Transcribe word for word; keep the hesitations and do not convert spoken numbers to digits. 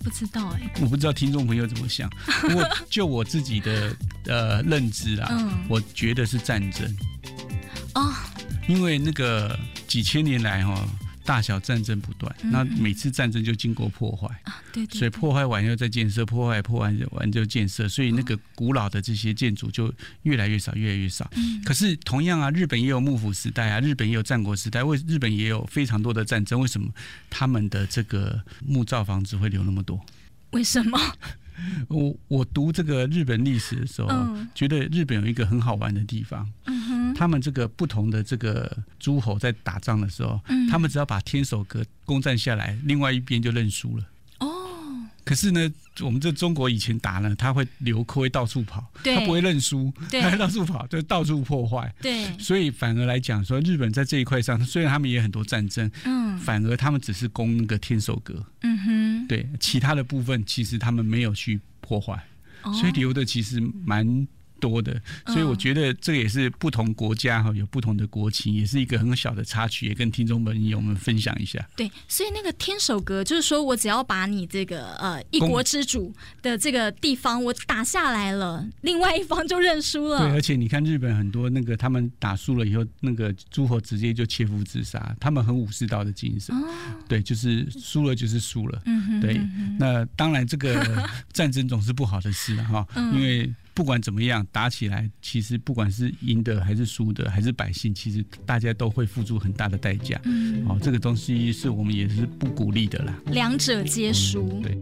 不知道哎、 欸，我不知道听众朋友怎么想。不过就我自己的呃认知啊、嗯，我觉得是战争。哦，因为那个几千年来哈、哦。大小战争不断，那每次战争就经过破坏、嗯啊、对对对，所以破坏完又再建设，破坏破坏完就建设，所以那个古老的这些建筑就越来越少，越来越少。嗯、可是同样啊，日本也有幕府时代啊，日本也有战国时代，为日本也有非常多的战争，为什么他们的这个木造房子会留那么多？ 为什么？ 我我读这个日本历史的时候、嗯，觉得日本有一个很好玩的地方。嗯哼，他们这个不同的这个诸侯在打仗的时候，嗯、他们只要把天守阁攻占下来，另外一边就认输了。哦，可是呢，我们这中国以前打呢，他会流寇，会到处跑，他不会认输，他会到处跑，就到处破坏。对，所以反而来讲说，日本在这一块上，虽然他们也有很多战争，嗯，反而他们只是攻那个天守阁。嗯哼，对，其他的部分其实他们没有去破坏，哦、所以留的其实蛮多的，所以我觉得这个也是不同国家有不同的国情，也是一个很小的插曲，也跟听众朋友们分享一下。 对，所以那个天守阁就是说我只要把你这个呃一国之主的这个地方我打下来了，另外一方就认输了。 对，而且你看日本很多那个他们打输了以后，那个诸侯直接就切腹自杀，他们很武士道的精神。哦、对，就是输了就是输了。嗯、对、嗯，那当然这个战争总是不好的事哈、嗯，因为不管怎么样打起来，其实不管是赢的还是输的还是百姓，其实大家都会付出很大的代价。嗯，哦，这个东西是我们也是不鼓励的啦。 两者皆输。 嗯、对。